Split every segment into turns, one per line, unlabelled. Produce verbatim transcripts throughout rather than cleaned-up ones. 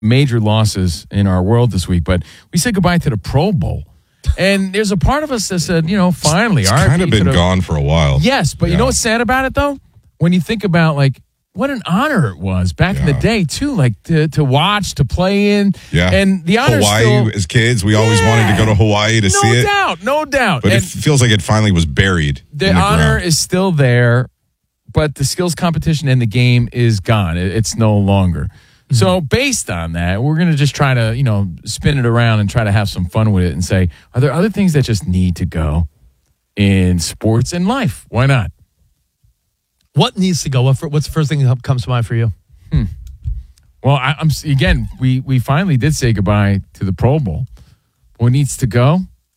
major losses in our world this week, but we said goodbye to the Pro Bowl. And there's a part of us that said, you know, finally.
It's kind of been gone for a while.
Yes, but yeah. You know what's sad about it, though? When you think about, like, what an honor it was back yeah. in the day, too, like, to, to watch, to play in.
Yeah.
And the honor
Hawaii,
still,
as kids, we always
yeah.
wanted to go to Hawaii to
no
see it.
No doubt, no doubt.
But
and
it feels like it finally was buried.
The,
in the
honor
ground.
is still there, but the skills competition in the game is gone. It, it's no longer. So based on that, we're going to just try to, you know, spin it around and try to have some fun with it and say, are there other things that just need to go in sports and life? Why not?
What needs to go? What's the first thing that comes to mind for you?
Hmm. Well, I, I'm again, we, we finally did say goodbye to the Pro Bowl. What needs to go?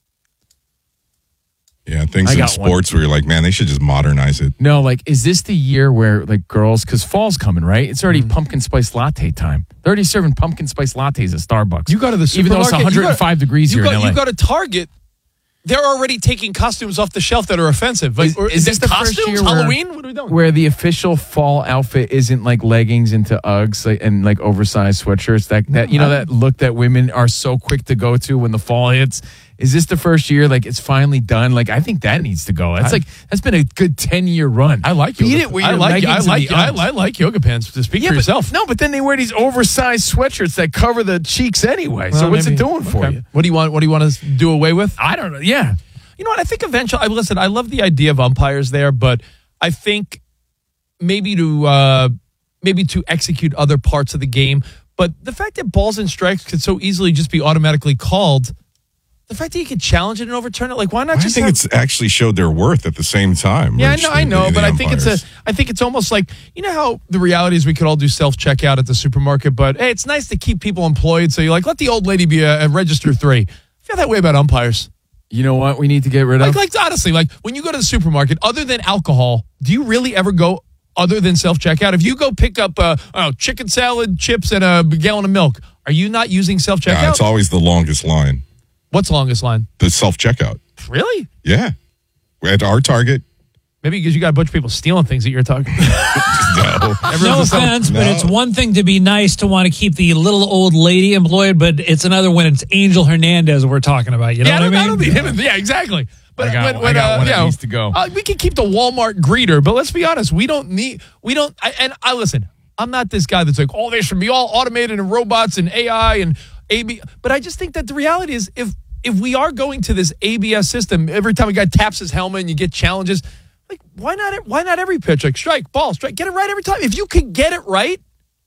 Yeah, things in sports one. Where you're like, man, they should just modernize it.
No, like, is this the year where, like, girls, because fall's coming, right? It's already mm-hmm. pumpkin spice latte time. They're already serving pumpkin spice lattes at Starbucks.
You go to the supermarket.
Even though it's one hundred five
go,
degrees here
go,
in L A.
You go to Target, they're already taking costumes off the shelf that are offensive. Like,
is, is, is this the
costumes?
first year
Halloween?
Where,
what are we doing?
Where the official fall outfit isn't, like, leggings into Uggs like, and, like, oversized sweatshirts? That, that You know, that look that women are so quick to go to when the fall hits? Is this the first year, like, it's finally done? Like, I think that needs to go. That's I, like that's been a good ten-year run.
I like
Beat
yoga.
it with
I
your
like I like I,
Uggs.
I like yoga pants. To speak
yeah,
for
but,
yourself.
No, but then they wear these oversized sweatshirts that cover the cheeks anyway.
Well,
so what's
maybe,
it doing for
okay.
you?
What do you want? What do you want to do away with?
I don't know. Yeah,
you know what? I think eventually. I listen. I love the idea of umpires there, but I think maybe to uh, maybe to execute other parts of the game. But the fact that balls and strikes could so easily just be automatically called. The fact that you could challenge it and overturn it, like why not
I
just?
I think
have,
it's actually showed their worth at the same time.
Yeah, I
Rich,
know, I know,
the, the
but
umpires.
I think it's a. I think it's almost like you know how the reality is we could all do self checkout at the supermarket, but hey, it's nice to keep people employed. So you're like, let the old lady be a, a register three. I feel that way about umpires.
You know what we need to get rid of?
Like, like honestly, like when you go to the supermarket, other than alcohol, do you really ever go other than self checkout? If you go pick up uh, I don't know, chicken salad, chips, and a gallon of milk, are you not using self checkout?
Yeah, it's always the longest line.
What's the longest line?
The self-checkout.
Really?
Yeah. At our Target.
Maybe because you got a bunch of people stealing things that you're talking about.
no. no offense, no. But it's one thing to be nice to want to keep the little old lady employed, but it's another when it's Angel Hernandez we're talking about. You know
yeah,
what I mean?
Be him. Yeah, exactly. But
I got,
when,
I
when,
got
uh,
one
you
that
know,
needs to go.
Uh, we can keep the Walmart greeter, but let's be honest, we don't need, we don't, I, and I listen, I'm not this guy that's like, oh, they should be all automated and robots and A I and A B, but I just think that the reality is if, If we are going to this A B S system, every time a guy taps his helmet and you get challenges, like why not? Why not every pitch? Like strike, ball, strike, get it right every time. If you could get it right,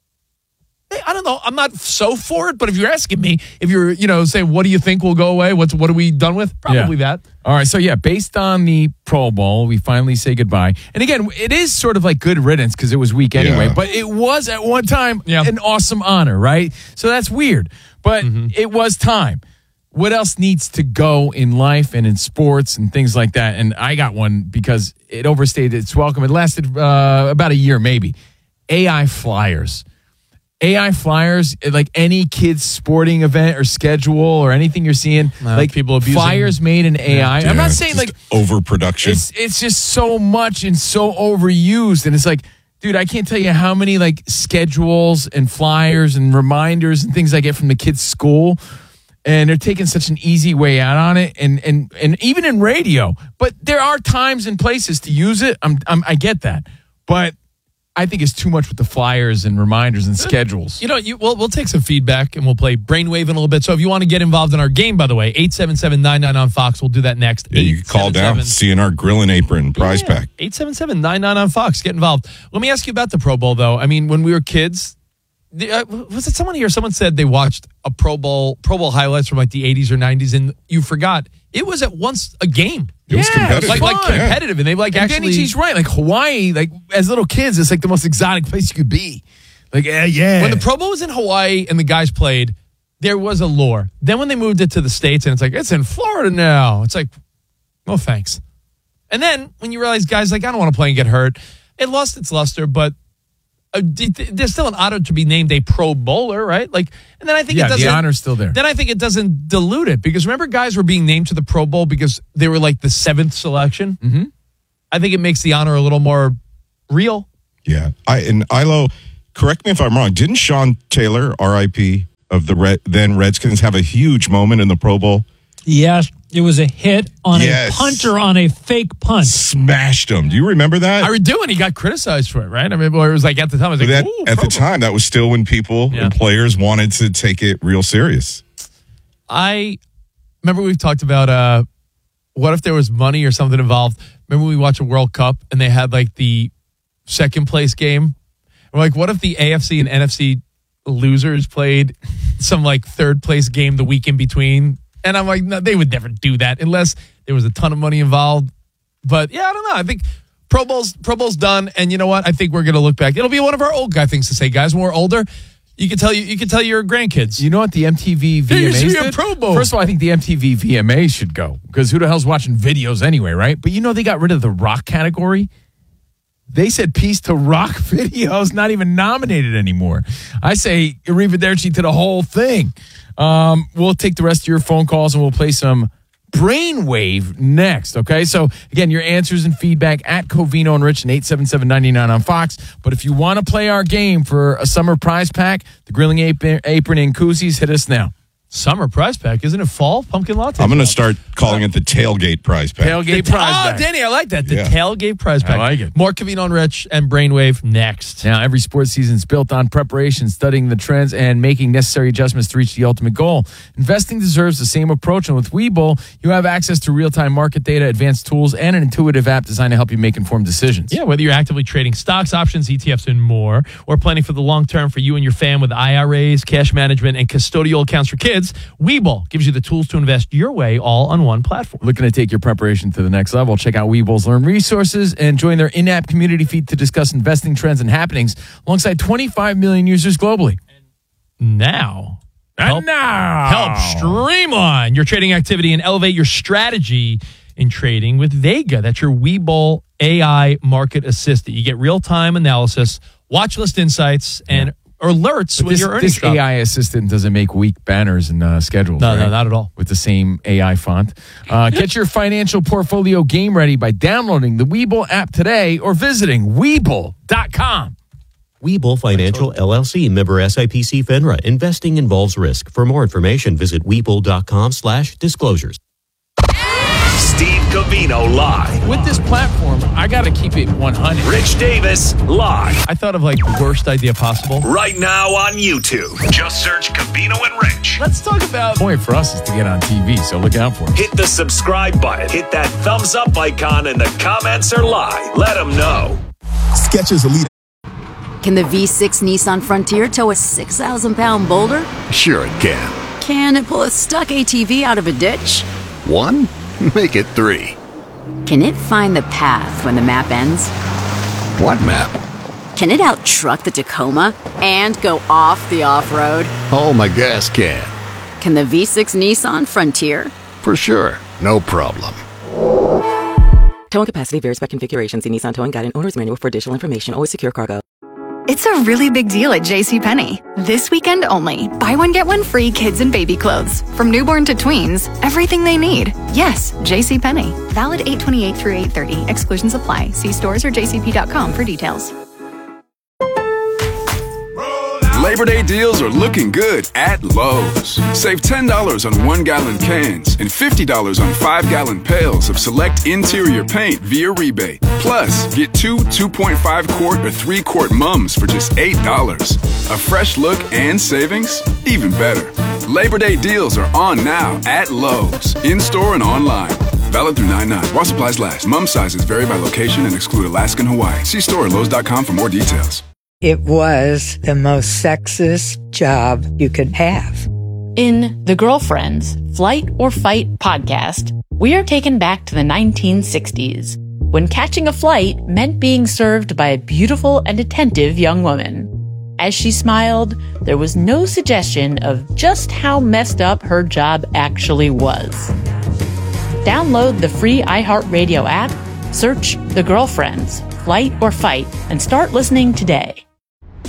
hey, I don't know. I'm not so for it, but if you're asking me, if you're, you know, saying what do you think will go away? What's what are we done with? Probably
yeah.
that.
All right. So yeah, based on the Pro Bowl, we finally say goodbye. And again, it is sort of like good riddance because it was weak anyway.
Yeah.
But it was at one time
yeah.
an awesome honor, right? So that's weird, but mm-hmm. it was time. What else needs to go in life and in sports and things like that? And I got one because it overstayed its welcome. It lasted uh, about a year, maybe. A I flyers. A I flyers, like any kid's sporting event or schedule or anything you're seeing,
uh,
like
people abusing
flyers made in A I.
Yeah,
I'm not saying like
overproduction.
It's, it's just so much and so overused. And it's like, dude, I can't tell you how many like schedules and flyers and reminders and things I get from the kids' school. And they're taking such an easy way out on it, and and and even in radio. But there are times and places to use it. I'm, I'm I get that, but I think it's too much with the flyers and reminders and schedules.
You know, you, we'll we'll take some feedback and we'll play Brainwave in a little bit. So if you want to get involved in our game, by the way, eight seven seven nine nine on Fox. We'll do that next.
Yeah, you can call down, C N R Grill and Apron prize
yeah,
pack.
eight seven seven nine nine on Fox. Get involved. Let me ask you about the Pro Bowl, though. I mean, when we were kids. The, uh, was it someone here? Someone said they watched a Pro Bowl Pro Bowl highlights from like the eighties or nineties, and you forgot it was at once a game.
It was
yeah,
competitive,
like, like
fun.
competitive, and they like
and
actually.
Danny G's right. Like Hawaii, like as little kids, it's like the most exotic place you could be. Like yeah, yeah.
When the Pro Bowl was in Hawaii and the guys played, there was a lure. Then when they moved it to the States, and it's like it's in Florida now. It's like, no thanks. And then when you realize guys like I don't want to play and get hurt, it lost its luster, but. Uh, there's still an honor to be named a Pro Bowler, right? Like, and then I think
yeah,
it doesn't.
the honor's still there.
Then I think it doesn't dilute it because remember, guys were being named to the Pro Bowl because they were like the seventh selection.
Mm-hmm.
I think it makes the honor a little more real.
Yeah, I and I L O correct me if I'm wrong, didn't Sean Taylor, R I P, of the Red, then Redskins, have a huge moment in the Pro Bowl?
Yes, it was a hit on
Yes.
a punter on a fake punt.
Smashed him. Do you remember that?
I do, and he got criticized for it, right? I mean, it was like at the time, I was like,
that
Ooh,
at
Pro
the
Bowl.
time, that was still when people
Yeah.
and players wanted to take it real serious.
I remember we've talked about uh, what if there was money or something involved. Remember we watched a World Cup and they had like the second place game? We're like, what if the A F C and N F C losers played some like third place game the week in between? And I'm like, no, they would never do that unless there was a ton of money involved. But yeah, I don't know. I think Pro Bowl's Pro Bowl's done, and you know what? I think we're gonna look back. It'll be one of our old guy things to say, guys. When we're older, you can tell you you can tell your grandkids.
You know what the M T V V M As
There used to be a
did?
Pro Bowl.
First of all, I think the M T V V M As should go because who the hell's watching videos anyway, right? But you know they got rid of the rock category. They said peace to rock videos, not even nominated anymore. I say arrivederci to the whole thing. Um, we'll take the rest of your phone calls and we'll play some Brainwave next, okay? So, again, your answers and feedback at Covino and Rich and eight seven seven, nine nine on Fox. But if you want to play our game for a summer prize pack, the Grilling Apron, apron and Koozies, hit us now.
Summer prize pack, isn't it? Fall pumpkin latte.
I'm going to start calling it the tailgate prize pack.
Tailgate
The-
prize
oh,
pack.
Danny, I like that. The
Yeah.
tailgate prize pack.
I like it.
More Covino and Rich and Brainwave next.
Now, every sports season is built on preparation, studying the trends, and making necessary adjustments to reach the ultimate goal. Investing deserves the same approach, and with Webull, you have access to real-time market data, advanced tools, and an intuitive app designed to help you make informed decisions.
Yeah, whether you're actively trading stocks, options, E T Fs, and more, or planning for the long term for you and your fam with I R As, cash management, and custodial accounts for kids, Webull gives you the tools to invest your way all on one platform.
Looking to take your preparation to the next level? Check out Webull's Learn resources and join their in-app community feed to discuss investing trends and happenings alongside twenty-five million users globally.
Now, help,
And now,
help streamline your trading activity and elevate your strategy in trading with Vega. That's your Webull A I market assistant. You get real-time analysis, watch list insights, and alerts
But
when
this,
your earnings
this
drop.
A I assistant doesn't make weak banners and uh, schedules.
No, no,
right?
not at all.
With the same A I font. Uh, get your financial portfolio game ready by downloading the Webull app today or visiting Webull dot com.
Webull Financial, L L C, member S I P C FINRA. Investing involves risk. For more information, visit Webull.com slash disclosures.
Steve Covino live.
With this platform, I got to keep it one hundred.
Rich Davis live.
I thought of like the worst idea possible.
Right now on YouTube. Just search Covino and Rich.
Let's talk about
The point for us is to get on T V, so look out for it.
Hit the subscribe button. Hit that thumbs up icon in the comments or live. Let them know.
Skechers Elite.
Can the V six Nissan Frontier tow a six thousand pound boulder?
Sure it can.
Can it pull a stuck A T V out of a ditch?
One? Make it three.
Can it find the path when the map ends?
What map?
Can it out-truck the Tacoma and go off the off-road?
Oh, my gas can.
Can the V six Nissan Frontier?
For sure. No problem.
Towing capacity varies by configuration. See Nissan Towing Guide and Owner's Manual for additional information. Always secure cargo.
It's a really big deal at JCPenney. This weekend only. Buy one, get one free kids and baby clothes. From newborn to tweens, everything they need. Yes, JCPenney. Valid eight twenty-eight through eight thirty. Exclusions apply. See stores or j c p dot com for details.
Labor Day deals are looking good at Lowe's. Save ten dollars on one-gallon cans and fifty dollars on five-gallon pails of select interior paint via rebate. Plus, get two two point five quart or three quart mums for just eight dollars. A fresh look and savings? Even better. Labor Day deals are on now at Lowe's, in-store and online. Valid through nine nine. While supplies last. Mum sizes vary by location and exclude Alaska and Hawaii. See store at lowes dot com for more details.
It was the most sexist job you could have.
In The Girlfriends, Flight or Fight podcast, we are taken back to the nineteen sixties, when catching a flight meant being served by a beautiful and attentive young woman. As she smiled, there was no suggestion of just how messed up her job actually was. Download the free iHeartRadio app, search The Girlfriends, Flight or Fight, and start listening today.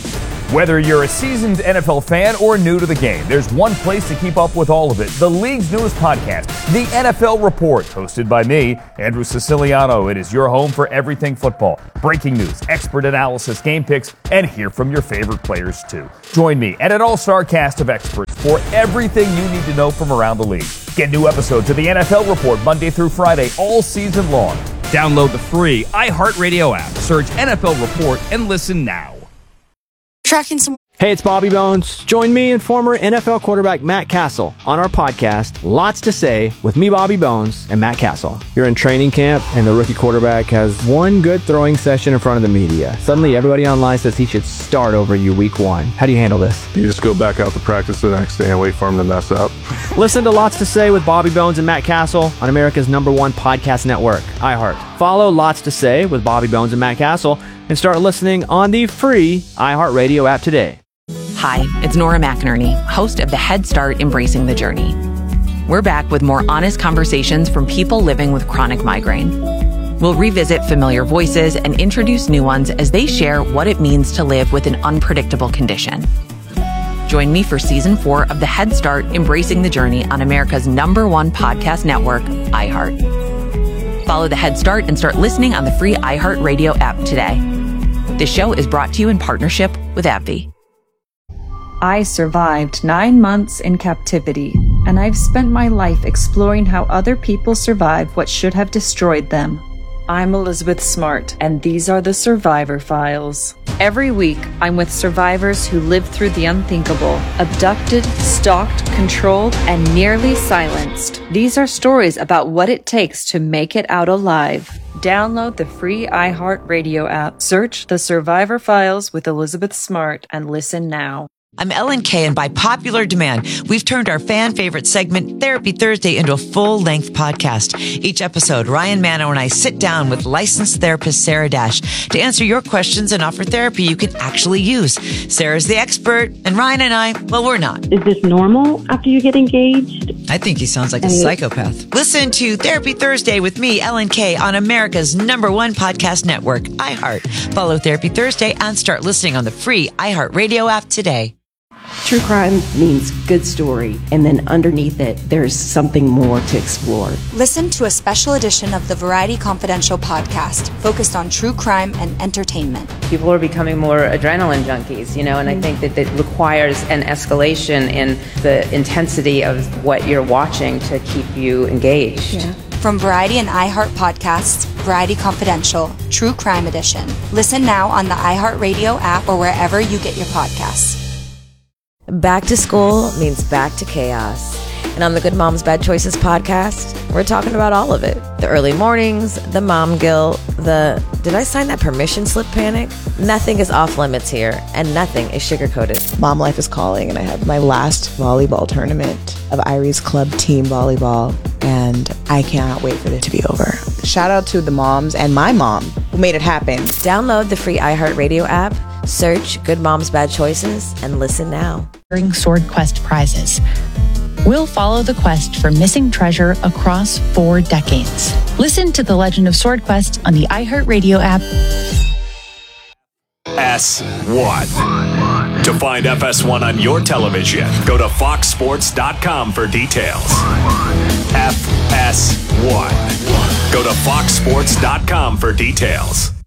Whether you're a seasoned N F L fan or new to the game, there's one place to keep up with all of it. The league's newest podcast, The N F L Report, hosted by me, Andrew Siciliano. It is your home for everything football. Breaking news, expert analysis, game picks, and hear from your favorite players too. Join me and an all-star cast of experts for everything you need to know from around the league. Get new episodes of The N F L Report Monday through Friday all season long. Download the free iHeartRadio app, search N F L Report, and listen now.
Tracking some. Hey, it's Bobby Bones. Join me and former N F L quarterback Matt Castle on our podcast, Lots to Say, with me, Bobby Bones, and Matt Castle. You're in training camp, and the rookie quarterback has one good throwing session in front of the media. Suddenly, everybody online says he should start over you week one. How do you handle this?
You just go back out to practice the next day and wait for him to mess up.
Listen to Lots to Say with Bobby Bones and Matt Castle on America's number one podcast network, iHeart. Follow Lots to Say with Bobby Bones and Matt Castle and start listening on the free iHeartRadio app today.
Hi, it's Nora McInerney, host of the Head Start Embracing the Journey. We're back with more honest conversations from people living with chronic migraine. We'll revisit familiar voices and introduce new ones as they share what it means to live with an unpredictable condition. Join me for season four of the Head Start Embracing the Journey on America's number one podcast network, iHeart. Follow the Head Start and start listening on the free iHeartRadio app today. This show is brought to you in partnership with AbbVie.
I survived nine months in captivity, and I've spent my life exploring how other people survived what should have destroyed them. I'm Elizabeth Smart, and these are the Survivor Files. Every week, I'm with survivors who lived through the unthinkable, abducted, stalked, controlled, and nearly silenced. These are stories about what it takes to make it out alive. Download the free iHeartRadio app, search The Survivor Files with Elizabeth Smart, and listen now.
I'm Ellen Kay, and by popular demand, we've turned our fan favorite segment, Therapy Thursday, into a full-length podcast. Each episode, Ryan Mano and I sit down with licensed therapist Sarah Dash to answer your questions and offer therapy you can actually use. Sarah's the expert, and Ryan and I, well, we're not.
Is this normal after you get engaged?
I think he sounds like a psychopath. Listen to Therapy Thursday with me, Ellen Kay, on America's number one podcast network, iHeart. Follow Therapy Thursday and start listening on the free iHeartRadio app today.
True crime means good story, and then underneath it, there's something more to explore.
Listen to a special edition of the Variety Confidential podcast focused on true crime and entertainment.
People are becoming more adrenaline junkies, you know, and I think that it requires an escalation in the intensity of what you're watching to keep you engaged.
Yeah. From Variety and iHeart podcasts, Variety Confidential, True Crime Edition. Listen now on the iHeartRadio app or wherever you get your podcasts.
Back to school means back to chaos. And on the Good Moms Bad Choices podcast, we're talking about all of it. The early mornings, the mom guilt, the did I sign that permission slip panic? Nothing is off limits here, and nothing is sugar-coated.
Mom life is calling, and I have my last volleyball tournament of Irie's Club team volleyball, and I cannot wait for it to be over. Shout out to the moms and my mom who made it happen.
Download the free iHeartRadio app, search Good Moms Bad Choices, and listen now.
Sword Quest prizes. We'll follow the quest for missing treasure across four decades. Listen to The Legend of Sword Quest on the iHeartRadio app.
S one. To find F S one on your television, go to fox sports dot com for details. F S one. Go to fox sports dot com for details.